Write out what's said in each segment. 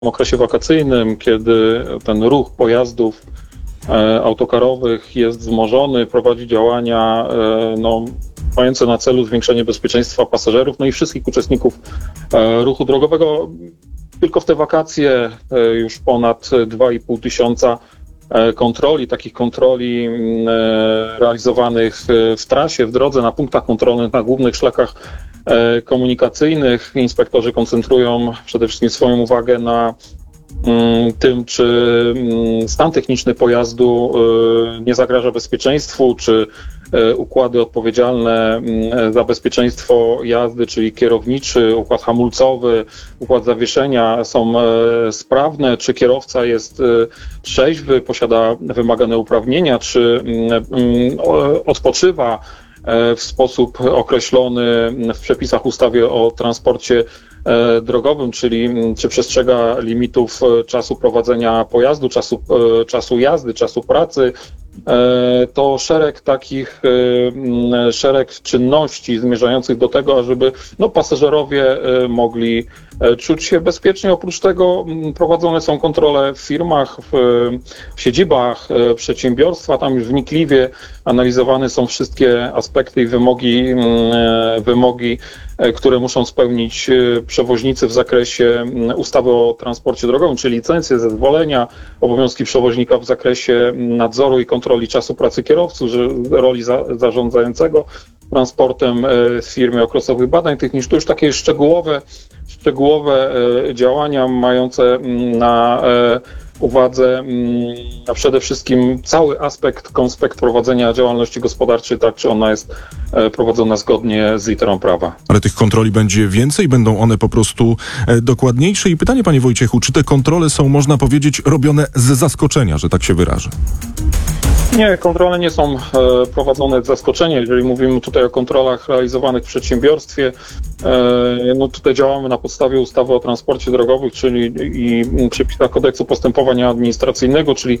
okresie wakacyjnym, kiedy ten ruch pojazdów autokarowych jest wzmożony, prowadzi działania mające na celu zwiększenie bezpieczeństwa pasażerów, no i wszystkich uczestników ruchu drogowego. Tylko w te wakacje już ponad 2,5 tysiąca kontroli, takich kontroli realizowanych w trasie, w drodze, na punktach kontrolnych, na głównych szlakach komunikacyjnych. Inspektorzy koncentrują przede wszystkim swoją uwagę na tym, czy stan techniczny pojazdu nie zagraża bezpieczeństwu, czy układy odpowiedzialne za bezpieczeństwo jazdy, czyli kierowniczy, układ hamulcowy, układ zawieszenia są sprawne, czy kierowca jest trzeźwy, posiada wymagane uprawnienia, czy odpoczywa w sposób określony w przepisach ustawy o transporcie drogowym, czyli czy przestrzega limitów czasu prowadzenia pojazdu, czasu jazdy, czasu pracy. To szereg czynności zmierzających do tego, ażeby pasażerowie mogli czuć się bezpiecznie. Oprócz tego prowadzone są kontrole w firmach, w siedzibach przedsiębiorstwa. Tam już wnikliwie analizowane są wszystkie aspekty i wymogi, które muszą spełnić przewoźnicy w zakresie ustawy o transporcie drogowym, czyli licencje, zezwolenia, obowiązki przewoźnika w zakresie nadzoru i kontroli czasu pracy kierowców, roli zarządzającego transportem w firmie okresowych badań technicznych. To już takie szczegółowe działania mające na uwadze przede wszystkim cały konspekt prowadzenia działalności gospodarczej, tak czy ona jest prowadzona zgodnie z literą prawa. Ale tych kontroli będzie więcej? Będą one po prostu dokładniejsze? I pytanie, panie Wojciechu, czy te kontrole są, można powiedzieć, robione z zaskoczenia, że tak się wyrażę? Nie, kontrole nie są prowadzone z zaskoczenia. Jeżeli mówimy tutaj o kontrolach realizowanych w przedsiębiorstwie, tutaj działamy na podstawie ustawy o transporcie drogowym, czyli i przepisach kodeksu postępowania administracyjnego, czyli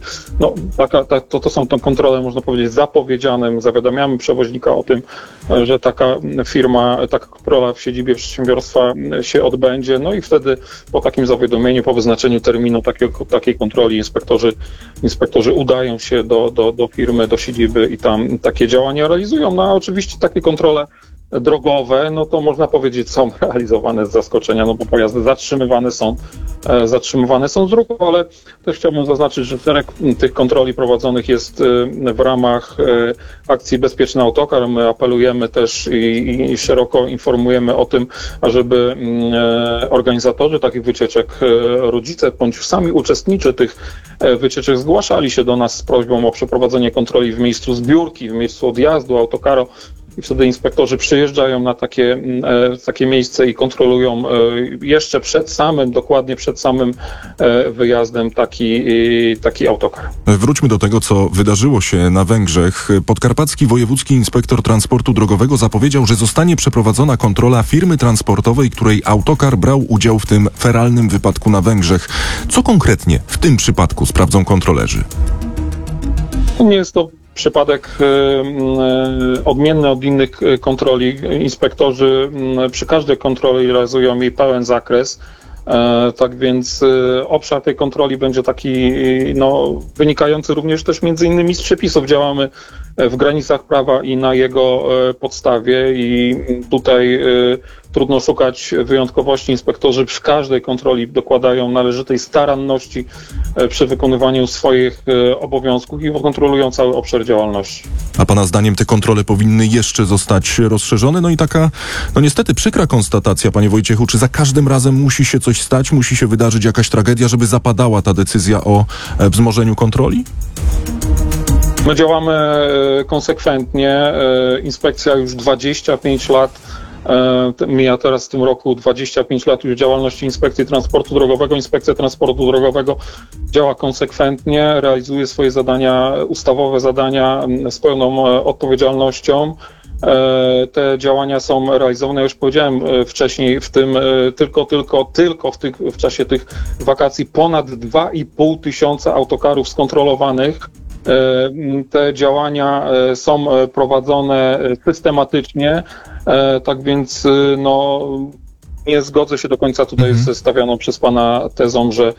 to są te kontrole, można powiedzieć, zapowiedziane. Zawiadamiamy przewoźnika o tym, że taka kontrola w siedzibie przedsiębiorstwa się odbędzie. No i wtedy po takim zawiadomieniu, po wyznaczeniu terminu takiej kontroli inspektorzy udają się do firmy, do siedziby i tam takie działania realizują. No a oczywiście takie kontrole drogowe, to można powiedzieć, są realizowane z zaskoczenia, bo pojazdy zatrzymywane są z ruchu, ale też chciałbym zaznaczyć, że szereg tych kontroli prowadzonych jest w ramach akcji Bezpieczny Autokar. My apelujemy też i szeroko informujemy o tym, ażeby organizatorzy takich wycieczek, rodzice bądź sami uczestnicy tych wycieczek zgłaszali się do nas z prośbą o przeprowadzenie kontroli w miejscu zbiórki, w miejscu odjazdu autokara. I wtedy inspektorzy przyjeżdżają na takie miejsce i kontrolują jeszcze dokładnie przed samym wyjazdem taki autokar. Wróćmy do tego, co wydarzyło się na Węgrzech. Podkarpacki Wojewódzki Inspektor Transportu Drogowego zapowiedział, że zostanie przeprowadzona kontrola firmy transportowej, której autokar brał udział w tym feralnym wypadku na Węgrzech. Co konkretnie w tym przypadku sprawdzą kontrolerzy? Nie jest to przypadek odmienny od innych kontroli. Inspektorzy przy każdej kontroli realizują jej pełen zakres. Tak więc obszar tej kontroli będzie taki wynikający również też między innymi z przepisów. Działamy w granicach prawa i na jego podstawie i tutaj trudno szukać wyjątkowości. Inspektorzy przy każdej kontroli dokładają należytej staranności przy wykonywaniu swoich obowiązków i kontrolują cały obszar działalności. A pana zdaniem te kontrole powinny jeszcze zostać rozszerzone? No i taka, niestety przykra konstatacja, panie Wojciechu, czy za każdym razem musi się coś stać, musi się wydarzyć jakaś tragedia, żeby zapadała ta decyzja o wzmożeniu kontroli? My działamy konsekwentnie. Inspekcja już 25 lat, mija teraz w tym roku 25 lat już działalności Inspekcji Transportu Drogowego. Inspekcja Transportu Drogowego działa konsekwentnie, realizuje swoje zadania, ustawowe zadania z pełną odpowiedzialnością. Te działania są realizowane, już powiedziałem wcześniej, w tym w czasie tych wakacji ponad 2,5 tysiąca autokarów skontrolowanych. Te działania są prowadzone systematycznie, tak więc Nie zgodzę się do końca tutaj ze stawianą przez pana tezą, że